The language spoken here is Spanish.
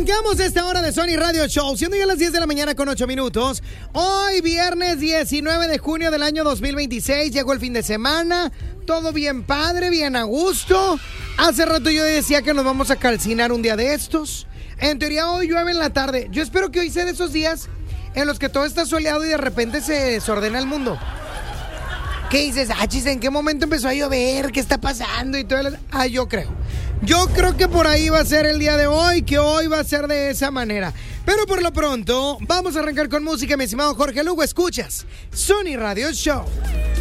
Arrancamos esta hora de Sony Radio Show, siendo ya las 10 de la mañana con 8 minutos. Hoy, viernes 19 de junio del año 2026, llegó el fin de semana. Todo bien padre, bien a gusto. Hace rato yo decía que nos vamos a calcinar un día de estos. En teoría hoy llueve en la tarde. Yo espero que hoy sea de esos días en los que todo está soleado y de repente se desordena el mundo. ¿Qué dices? Chis, ¿en qué momento empezó a llover? ¿Qué está pasando? Y todo yo creo que por ahí va a ser el día de hoy, que hoy va a ser de esa manera. Pero por lo pronto, vamos a arrancar con música, mi estimado Jorge Lugo. Escuchas Sony Radio Show.